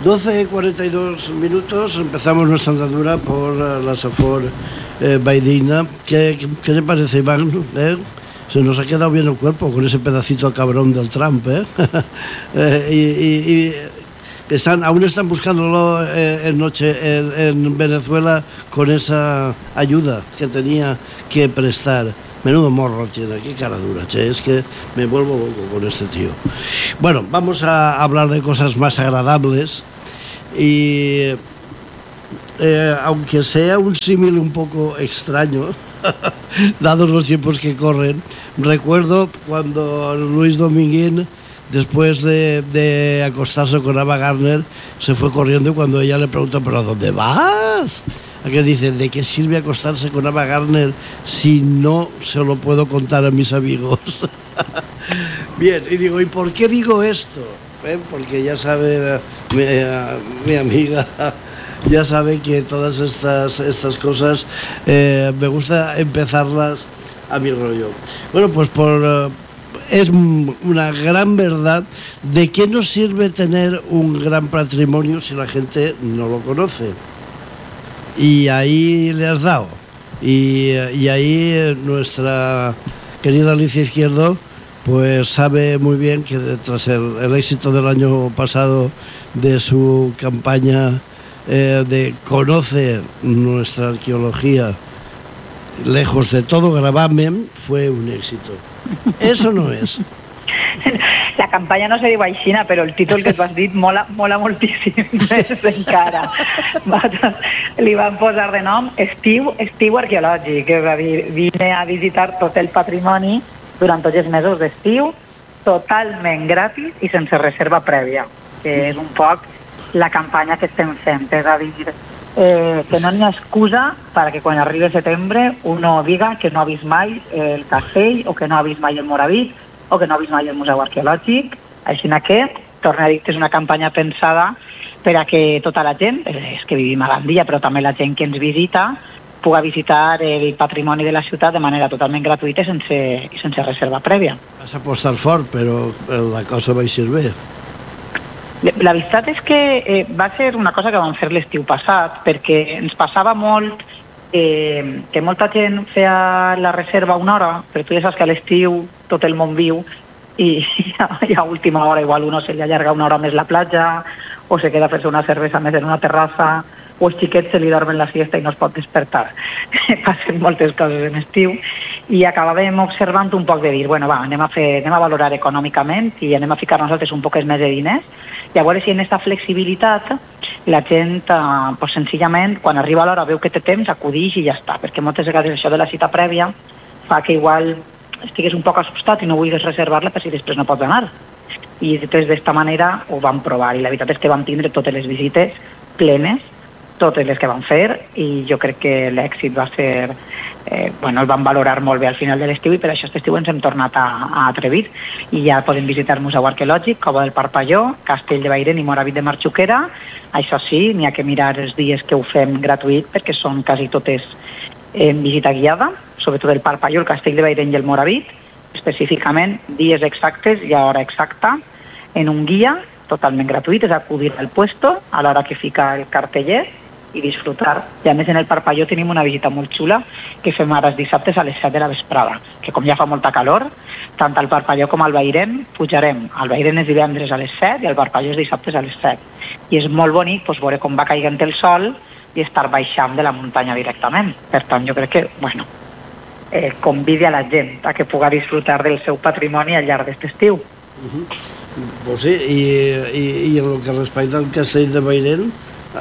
12:42, empezamos nuestra andadura por la Safor Valldigna. ¿Qué te parece, Iván? Se nos ha quedado bien el cuerpo con ese pedacito cabrón del Trump, y aún están buscándolo en Venezuela con esa ayuda que tenía que prestar. Menudo morro tiene, qué cara dura, che. Es que me vuelvo loco con este tío. Bueno, vamos a hablar de cosas más agradables y aunque sea un símil un poco extraño, dados los tiempos que corren, recuerdo cuando Luis Dominguín, después de acostarse con Ava Gardner, se fue corriendo cuando ella le preguntó, ¿pero a dónde vas? A que dice, ¿de qué sirve acostarse con Ava Gardner si no se lo puedo contar a mis amigos? Bien, y digo, ¿y por qué digo esto? Porque ya sabe mi amiga, ya sabe que todas estas cosas me gusta empezarlas a mi rollo. Bueno, pues es una gran verdad de qué nos sirve tener un gran patrimonio si la gente no lo conoce. Y ahí le has dado. Y ahí nuestra querida Alicia Izquierdo pues sabe muy bien que tras el éxito del año pasado de su campaña de conoce nuestra arqueología lejos de todo gravamen, fue un éxito. Eso no es. La campanya no se diu aixina, però el títol que tu has dit mola moltíssim més encara. Li van posar de nom Estiu Arqueològic, és a dir, vine a visitar tot el patrimoni durant tots els mesos d'estiu, totalment gratis i sense reserva prèvia, que és un poc la campanya que estem fent, és a dir, que no n'hi ha excusa perquè quan arribi setembre uno diga que no ha vist mai el castell o que no ha vist mai el Moravit o que no ha vist mai el Museu Arqueològic. Així que, torno a dir que és una campanya pensada per a que tota la gent, és que vivim a Gandia, però també la gent que ens visita, puga visitar el patrimoni de la ciutat de manera totalment gratuïta i sense reserva prèvia. Vas apostar fort, però la cosa va eixir bé. La veritat és que va ser una cosa que vam fer l'estiu passat, perquè ens passava molt que molta gent feia la reserva una hora, però tu ja saps que a l'estiu tot el món viu i a última hora igual uno se li allarga una hora més la platja o se queda a fer-se una cervesa més en una terrassa o els xiquets se li dormen la siesta i no es pot despertar. Passen moltes coses en estiu i acabàvem observant un poc de dir, bueno, va, anem a valorar econòmicament i anem a ficar nosaltres un poc més de diners i a veure si en aquesta flexibilitat la gent, pues, senzillament, quan arriba l'hora veu que té temps, acudix i ja està, perquè moltes vegades això de la cita prèvia fa que igual estigués un poc assustat i no vulguis reservar-la per si després no pots anar. I d'esta manera ho vam provar i la veritat és que vam tindre totes les visites plenes, totes les que vam fer, i jo crec que l'èxit va ser... el vam valorar molt bé al final de l'estiu i per això aquest estiu ens hem tornat a atrevir i ja podem visitar el Museu Arqueològic, Cova del Parpalló, Castell de Bairén i Moravit de Marxuquera. Això sí, n'hi ha que mirar els dies que ho fem gratuït perquè són quasi totes en visita guiada, sobretot el Parpalló, el Castell de Bairén i el Moravit, específicament dies exactes i a hora exacta en un guia totalment gratuït, és acudir al puesto a l'hora que fica el carteller i disfrutar. I a més en el Parpalló tenim una visita molt xula que fem ara els dissabtes a les 7 de la vesprada, que com ja fa molta calor, tant al Parpalló com al Bairén pujarem. Al Bairén és divendres a les 7 i al Parpalló és dissabtes a les 7. I és molt bonic veure com va caigant el sol i estar baixant de la muntanya directament. Per tant, jo crec que, convidi a la gent a que puga disfrutar del seu patrimoni al llarg d'aquest estiu. Pues sí, i en el que respecta al Castell de Bairén,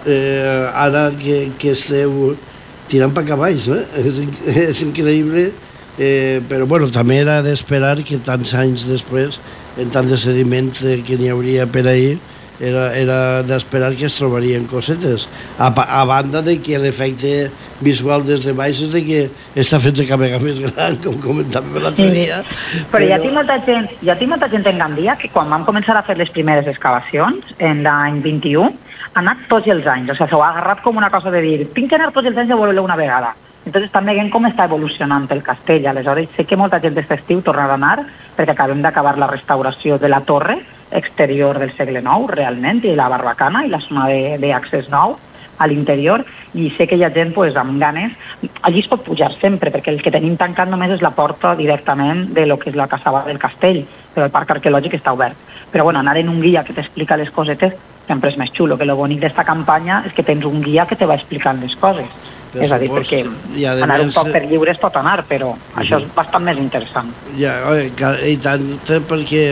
ara que esteu tirant per cavalls, és increïble, però bueno, també era d'esperar que tants anys després, en tant de sediment que n'hi hauria per ahir, era d'esperar que es trobarien cosetes, a banda de que l'efecte visual des de baix és de que està fent cada vegada més gran, com comentàvem l'altre dia. Però hi ha molta gent en Gandia que quan vam començar a fer les primeres excavacions, en l'any 21, ha anat tots els anys, s'ho ha agarrat com una cosa de dir, tinc que anar tots els anys a veure-lo una vegada. Entonces estan veient com està evolucionant el castell. Aleshores sé que molta gent d'aquest estiu tornarà a anar perquè acabem d'acabar la restauració de la torre, exterior del segle IX, realment, i la barbacana i la zona d'accés nou a l'interior, i sé que hi ha gent pues, amb ganes. Allí es pot pujar sempre, perquè el que tenim tancat només és la porta directament de lo que és la caçava del castell, però el parc arqueològic està obert. Però bueno, anar en un guia que t'explica les cosetes sempre és més xulo, que lo bonic d'esta campanya és que tens un guia que te va explicant les coses. És a dir, perquè anar un poc per lliure es pot anar, però això és bastant més interessant. Ja, i tant, perquè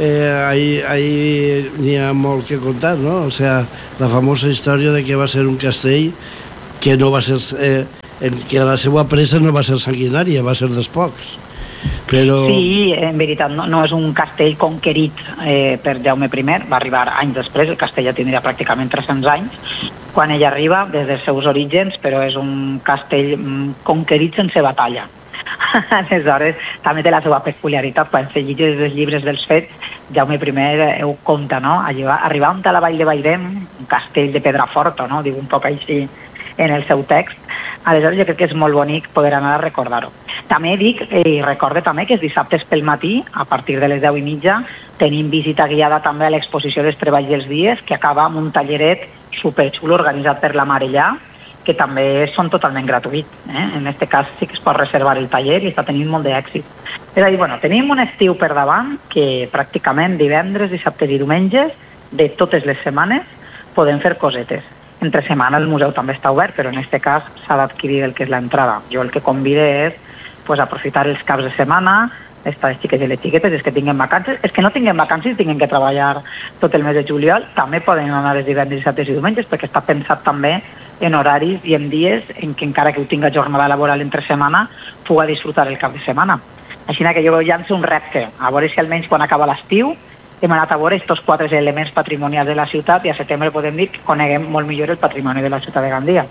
ahí n'hi ha molt que contar, no? O sea, la famosa història de que va ser un castell que no va ser... que la seva presa no va ser sanguinària, va ser dels pocs. Però... Sí, en veritat, no és un castell conquerit per Jaume I, va arribar anys després, el castell ja tindria pràcticament 300 anys, quan ell arriba, des dels seus orígens, però és un castell conquerit sense batalla. Aleshores, també té la seva peculiaritat, quan se llegeix els llibres dels fets, Jaume I ho conta, no? Arribar a la vall de Bairem, un castell de pedra forta, no? Diu un poc així en el seu text. Aleshores, jo crec que és molt bonic poder anar a recordar-ho. També dic, i recorde també que els dissabtes pel matí, a partir de les 10:30, tenim visita guiada també a l'exposició dels treballs dels dies, que acaba amb un talleret superxulo organitzat per la Marellà, que també són totalment gratuïts. En aquest cas sí que es pot reservar el taller i està tenint molt d'èxit. És a dir, bueno, tenim un estiu per davant que pràcticament divendres, dissabtes i diumenges de totes les setmanes podem fer cosetes. Entre setmana el museu també està obert, però en aquest cas s'ha d'adquirir el que és l'entrada. Jo el que convido és aprofitar els caps de setmana, les xiques i les xiquetes, els que tinguin vacances, els que no tinguin vacances i tinguin que treballar tot el mes de juliol, també poden anar els divendres, dissabtes i diumenges, perquè està pensat també en horaris i en dies en què encara que ho tinga jornada laboral entre setmana, puga disfrutar el cap de setmana. Així que jo llanço un repte, a veure si almenys quan acaba l'estiu hem anat a veure aquests 4 elements patrimonials de la ciutat i a setembre podem dir que coneguem molt millor el patrimoni de la ciutat de Gandia.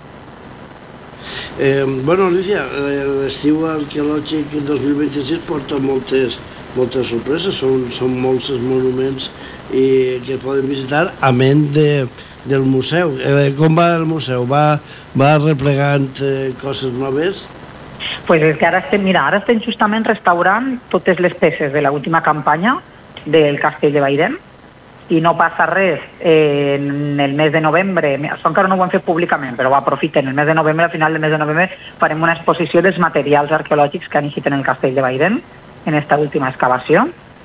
Bueno, Alicia, l'estiu arqueològic 2026 porta moltes sorpreses, són molts els monuments que poden visitar, a ment del museu. Com va el museu? Va replegant coses noves? Pues és que ara estem justament restaurant totes les peces de l'última campanya del castell de Bairem, i no passa res en el mes de novembre, això encara no ho hem fet públicament, però aprofiten el mes de novembre, al final del mes de novembre farem una exposició dels materials arqueològics que han eixit en el castell de Bairem, en aquesta última excavació,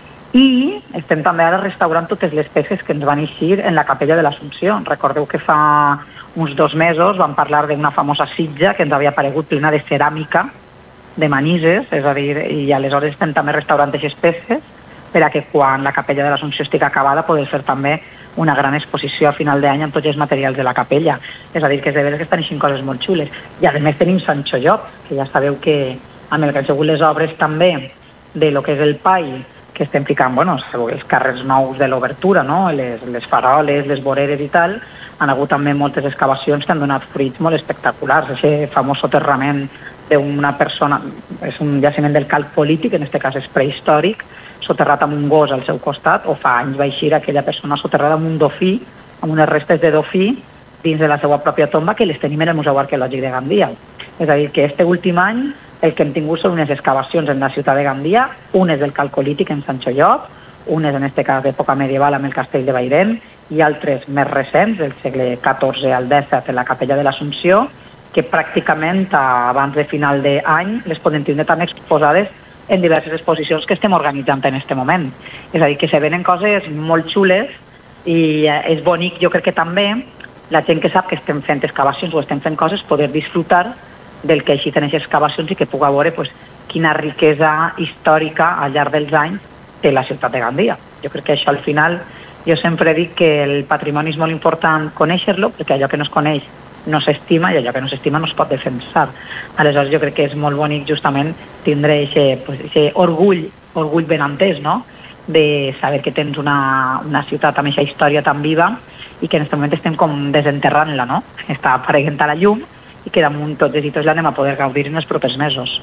i estem també ara restaurant totes les peces que ens van eixir en la capella de l'Assumpció. Recordeu que fa uns 2 mesos vam parlar d'una famosa sitja que ens havia aparegut plena de ceràmica, de manises, és a dir, i aleshores estem també restaurant aquestes peces per a que quan la capella de l'Assumpció estigui acabada poder fer també una gran exposició a final d'any amb tots els materials de la capella. És a dir, que és de veres que estan eixint coses molt xules. I a més tenim Sancho Llop, que ja sabeu que amb el que han sigut les obres també de lo que és el PAI, que estem ficant, els carrers nous de l'obertura, no? Les faroles, les voreres i tal, han hagut també moltes excavacions que han donat fruits molt espectaculars. Aquest famós soterrament d'una persona, és un jaciment del calc polític, en aquest cas és prehistòric, soterrat amb un gos al seu costat, o fa anys va eixir aquella persona soterrada amb un dofí, amb unes restes de dofí dins de la seva pròpia tomba, que les tenim en el Museu Arqueològic de Gandia. És a dir, que este últim any el que hem tingut són unes excavacions en la ciutat de Gandia, unes del calcolític en Sancho Llop, unes en aquest cas d'època medieval amb el castell de Bairem, i altres més recents, del segle XIV al XVII, en la capella de l'Assumpció, que pràcticament abans de final d'any les podem tindre també exposades en diverses exposicions que estem organitzant en aquest moment. És a dir, que se venen coses molt xules i és bonic, jo crec que també la gent que sap que estem fent excavacions o estem fent coses, poder disfrutar del que així tenen excavacions i que puga veure quina riquesa històrica al llarg dels anys té la ciutat de Gandia. Jo crec que això al final, jo sempre dic que el patrimoni és molt important conèixer-lo, perquè allò que no es coneix no s'estima i allò que no s'estima no es pot defensar. Aleshores jo crec que és molt bonic justament tindre aquest orgull ben entès, no? De saber que tens una ciutat amb aquesta història tan viva i que en aquest moment estem com desenterrant-la, no? Està apareguent a la llum i que damunt tots i tots l'anem a poder gaudir en els propers mesos.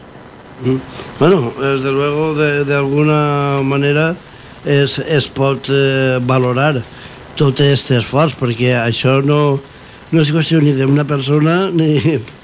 Bueno, desde luego, de alguna manera es pot valorar tot aquest esforç, perquè això no és qüestió ni d'una persona ni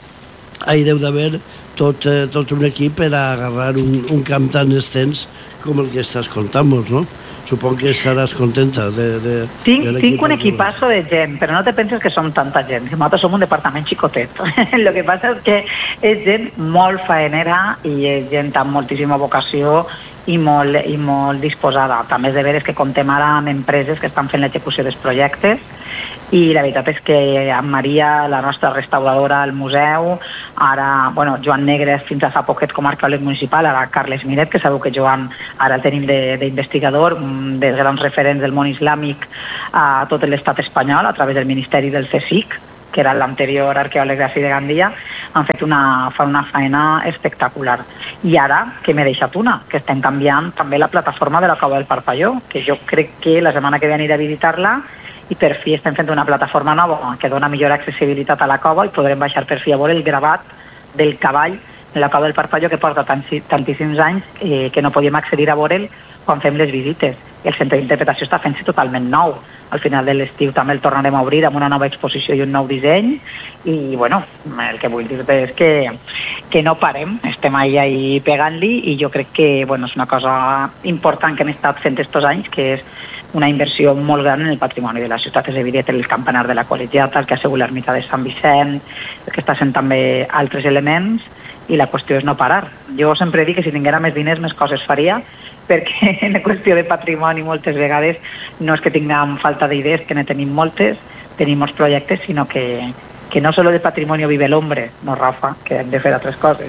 hi deu d'haver tot un equip per a agarrar un camp tan extens com el que estàs contant-nos, no? supongo que estaràs contenta Tinc un equipazo de gent, però no te penses que som tanta gent, que nosaltres som un departament xicotet. El que passa és que és gent molt faenera i és gent amb moltíssima vocació i molt disposada. També és de veres que comptem ara amb empreses que estan fent l'execució dels projectes i la veritat és que amb Maria, la nostra restauradora al museu, ara, Joan Negres fins a fa poquet com a arqueòleg municipal, ara Carles Miret, que sabeu que Joan ara el tenim d'investigador, un dels grans referents del món islàmic a tot l'estat espanyol a través del Ministeri del CSIC, que era l'anterior arqueòleg de Gandia, han fet una feina espectacular. I ara, que m'he deixat una, que estem canviant també la plataforma de la Cova del Parpalló, que jo crec que la setmana que ve aniré a visitar-la i per fi estem fent una plataforma nova que dona millor accessibilitat a la cova i podrem baixar per fi a veure el gravat del cavall en la Cova del Parpalló que porta tantíssims anys que no podíem accedir a veure'l quan fem les visites. I el centre d'interpretació està fent-se totalment nou. Al final de l'estiu també el tornarem a obrir amb una nova exposició i un nou disseny i, el que vull dir-te és que no parem, estem ahí pegant-li i jo crec que, és una cosa important que hem estat fent estos anys, que és una inversió molt gran en el patrimoni de la ciutat. És evident el campanar de la Col·legiata, el que ha sigut l'ermita de Sant Vicent, el que està sent també altres elements, i la qüestió és no parar. Jo sempre dic que si tinguera més diners més coses faria, perquè en qüestió de patrimoni moltes vegades no és que tinguem falta d'idees, que ne tenim moltes, tenim molts projectes, sinó que no solo de patrimonio vive el hombre, no, Rafa, que hem de fer altres coses.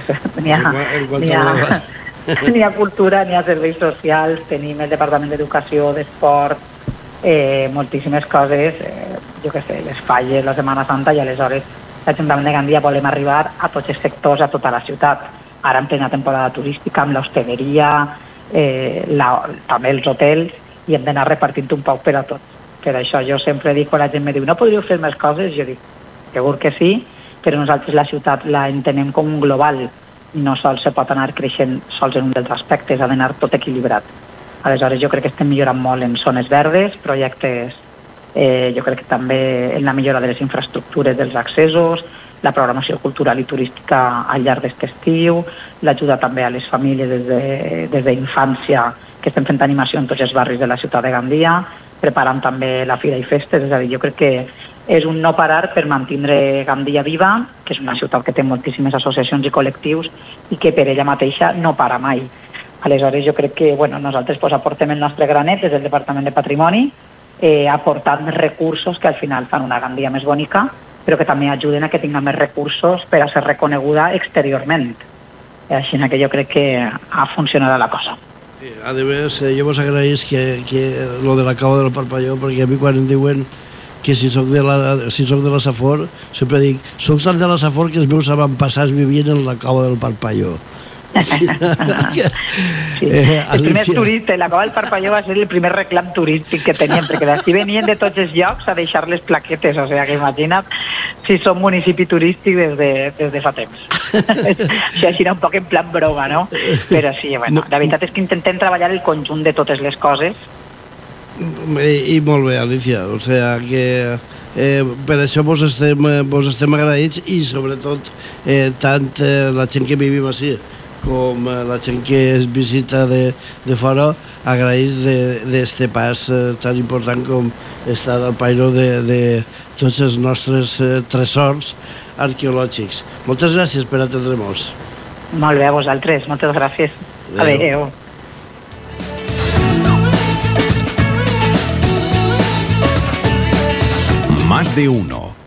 Ni a cultura, ni a serveis socials, tenim el Departament d'Educació, d'Esport, moltíssimes coses, jo què sé, les falles, la Setmana Santa, i aleshores l'Ajuntament de Gandia volem arribar a tots els sectors, a tota la ciutat. Ara en plena temporada turística, amb l'hostaleria, també els hotels, i hem d'anar repartint un poc per a tots. Per això jo sempre dic, quan la gent me diu no podríeu fer més coses, jo dic, segur que sí, però nosaltres la ciutat la entenem com un global, no sols se pot anar creixent sols en un dels aspectes, ha d'anar tot equilibrat. Aleshores jo crec que estem millorant molt en zones verdes, projectes, jo crec que també en la millora de les infraestructures dels accessos, la programació cultural i turística al llarg d'aquest estiu, l'ajuda també a les famílies des d'infància, que estem fent animació en tots els barris de la ciutat de Gandia, preparant també la Fira i Festes, és a dir, jo crec que és un no parar per mantenir Gandia viva, que és una ciutat que té moltíssimes associacions i col·lectius i que per ella mateixa no para mai. Aleshores jo crec que nosaltres aportem el nostre granet des del Departament de Patrimoni, aportant recursos que al final fan una Gandia més bonica, però que també ajuden a que tinga més recursos per a ser reconeguda exteriorment. Així que jo crec que ha funcionat la cosa. A més, jo vos agraïs que lo de la Cova del Parpalló, perquè a mi quan em diuen que si soc de la Safor, sempre dic, soc tant de la Safor que els meus avantpassats vivien en la Cova del Parpalló. Sí. El primer turista, la Cova del Parpalló va ser el primer reclam turístic que teníem, perquè d'ací venien de tots els llocs a deixar les plaquetes, o sigui que imagina't si som municipi turístic des de fa temps. Això així un poc en plan broma, no? Però sí, la veritat és que intentem treballar el conjunt de totes les coses. I molt bé, Alicia, o sigui que per això vos estem agraïts i sobretot tant la gent que vivim així com la gent que es visita de fora agraïts d'este pas tan important com estar al pairo de tots els nostres tresors arqueològics. Moltes gràcies per atendre-nos. Molt bé, a vosaltres, moltes gràcies. Adéu. Más de uno.